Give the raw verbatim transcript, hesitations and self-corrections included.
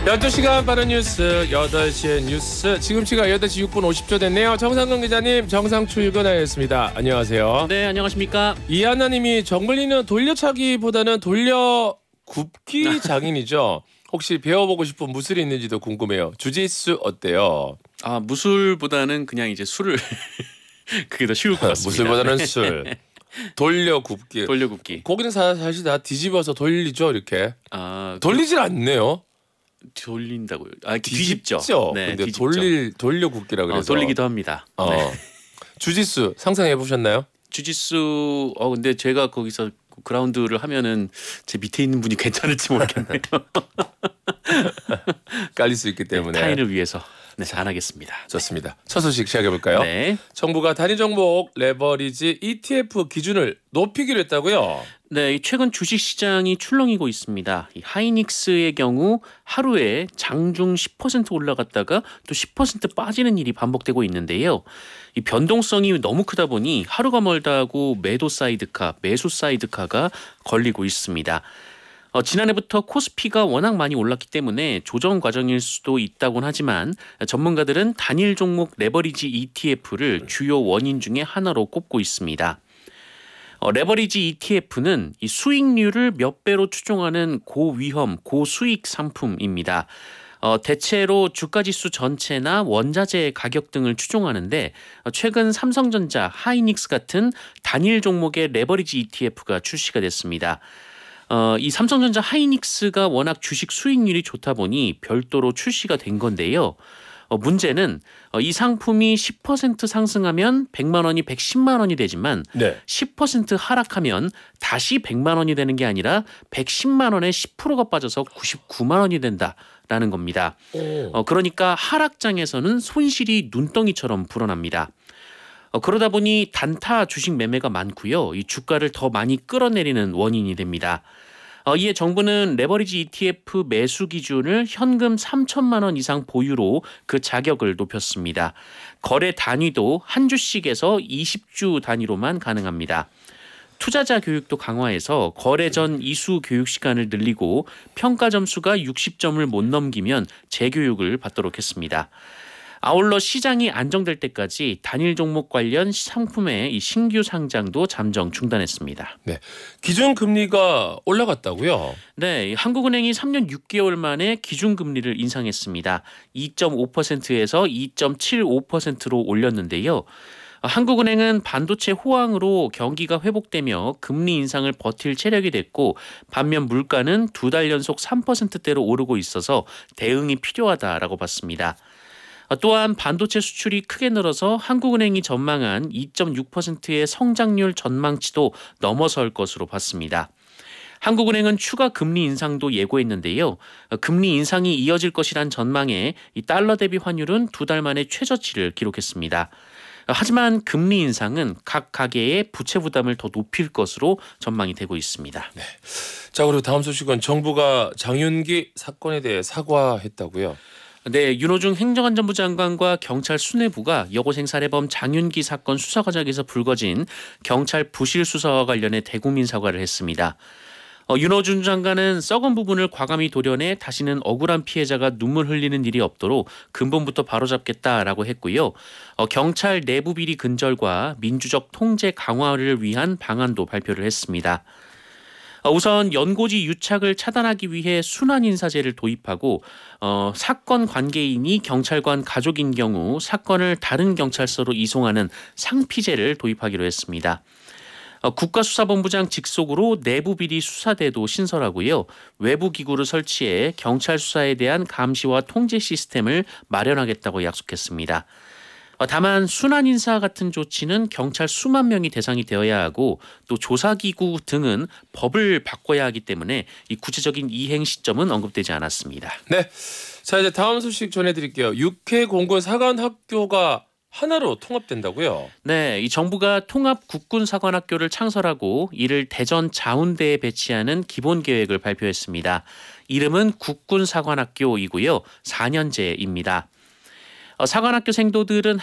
열두 시간 빠른 뉴스 여덟 시의 뉴스 지금 시각 여덟 시 육 분 오십 초 됐네요. 정상근 기자님 정상 출근하였습니다. 안녕하세요. 네, 안녕하십니까. 이하나님이 정글리는 돌려차기보다는 돌려 굽기 장인이죠. 혹시 배워보고 싶은 무술이 있는지도 궁금해요. 주짓수 어때요? 아, 무술보다는 그냥 이제 술을 그게 더 쉬울 것 같습니다. 무술보다는 술. 돌려 굽기. 돌려 굽기. 거기는 사실 다 뒤집어서 돌리죠, 이렇게. 아, 돌리질 않네요. 돌린다고요? 아, 뒤집죠. 뒤집죠. 네, 근데 뒤집죠. 돌릴 돌려 굽기라 그래서 어, 돌리기도 합니다. 어. 네. 주짓수 상상해 보셨나요? 주짓수 어 근데 제가 거기서 그라운드를 하면은 제 밑에 있는 분이 괜찮을지 모르겠네요. 깔릴 수 있기 때문에. 네, 타인을 위해서 네, 잘하겠습니다. 좋습니다. 첫 소식 시작해 볼까요? 네. 정부가 단위 종목 레버리지 이티에프 기준을 높이기로 했다고요? 네, 최근 주식 시장이 출렁이고 있습니다. 이 하이닉스의 경우 하루에 장중 십 퍼센트 올라갔다가 또 십 퍼센트 빠지는 일이 반복되고 있는데요. 이 변동성이 너무 크다 보니 하루가 멀다 하고 매도 사이드카, 매수 사이드카가 걸리고 있습니다. 어, 지난해부터 코스피가 워낙 많이 올랐기 때문에 조정 과정일 수도 있다곤 하지만 전문가들은 단일 종목 레버리지 이티에프를 주요 원인 중에 하나로 꼽고 있습니다. 어, 레버리지 이티에프는 이 수익률을 몇 배로 추종하는 고위험, 고수익 상품입니다. 어, 대체로 주가지수 전체나 원자재 가격 등을 추종하는데 어, 최근 삼성전자, 하이닉스 같은 단일 종목의 레버리지 이티에프가 출시가 됐습니다. 어, 이 삼성전자 하이닉스가 워낙 주식 수익률이 좋다 보니 별도로 출시가 된 건데요. 어, 문제는 어, 이 상품이 십 퍼센트 상승하면 백만 원이 백십만 원이 되지만 네. 십 퍼센트 하락하면 다시 백만 원이 되는 게 아니라 백십만 원에 십 퍼센트가 빠져서 구십구만 원이 된다라는 겁니다. 어, 그러니까 하락장에서는 손실이 눈덩이처럼 불어납니다. 어, 그러다 보니 단타 주식 매매가 많고요. 이 주가를 더 많이 끌어내리는 원인이 됩니다. 어, 이에 정부는 레버리지 이티에프 매수 기준을 현금 삼천만 원 이상 보유로 그 자격을 높였습니다. 거래 단위도 한 주씩에서 이십 주 단위로만 가능합니다. 투자자 교육도 강화해서 거래 전 이수 교육 시간을 늘리고 평가 점수가 육십 점을 못 넘기면 재교육을 받도록 했습니다. 아울러 시장이 안정될 때까지 단일 종목 관련 상품의 이 신규 상장도 잠정 중단했습니다. 네, 기준 금리가 올라갔다고요? 네, 한국은행이 삼 년 육 개월 만에 기준금리를 인상했습니다. 이 점 오 퍼센트에서 이 점 칠오 퍼센트로 올렸는데요. 한국은행은 반도체 호황으로 경기가 회복되며 금리 인상을 버틸 체력이 됐고 반면 물가는 두 달 연속 삼 퍼센트대로 오르고 있어서 대응이 필요하다라고 봤습니다. 또한 반도체 수출이 크게 늘어서 한국은행이 전망한 이 점 육 퍼센트의 성장률 전망치도 넘어설 것으로 봤습니다. 한국은행은 추가 금리 인상도 예고했는데요. 금리 인상이 이어질 것이란 전망에 이 달러 대비 환율은 두 달 만에 최저치를 기록했습니다. 하지만 금리 인상은 각 가계의 부채 부담을 더 높일 것으로 전망이 되고 있습니다. 네. 자, 그리고 다음 소식은 정부가 장윤기 사건에 대해 사과했다고요? 네, 윤호중 행정안전부 장관과 경찰 수뇌부가 여고생 살해범 장윤기 사건 수사 과정에서 불거진 경찰 부실 수사와 관련해 대국민 사과를 했습니다. 어, 윤호중 장관은 썩은 부분을 과감히 도려내 다시는 억울한 피해자가 눈물 흘리는 일이 없도록 근본부터 바로잡겠다라고 했고요. 어, 경찰 내부 비리 근절과 민주적 통제 강화를 위한 방안도 발표를 했습니다. 우선 연고지 유착을 차단하기 위해 순환인사제를 도입하고 어, 사건 관계인이 경찰관 가족인 경우 사건을 다른 경찰서로 이송하는 상피제를 도입하기로 했습니다. 어, 국가수사본부장 직속으로 내부비리 수사대도 신설하고요. 외부 기구를 설치해 경찰 수사에 대한 감시와 통제 시스템을 마련하겠다고 약속했습니다. 다만 순환인사 같은 조치는 경찰 수만 명이 대상이 되어야 하고 또 조사기구 등은 법을 바꿔야 하기 때문에 이 구체적인 이행 시점은 언급되지 않았습니다. 네, 자 이제 다음 소식 전해드릴게요. 육해 공군 사관학교가 하나로 통합된다고요? 네, 이 정부가 통합 국군 사관학교를 창설하고 이를 대전 자운대에 배치하는 기본 계획을 발표했습니다. 이름은 국군 사관학교이고요, 사 년제입니다. 어, 사관학교 생도들은